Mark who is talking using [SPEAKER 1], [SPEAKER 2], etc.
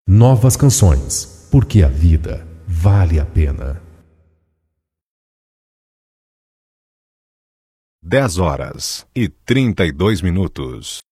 [SPEAKER 1] Novas canções, porque a vida vale a pena.
[SPEAKER 2] 10h32.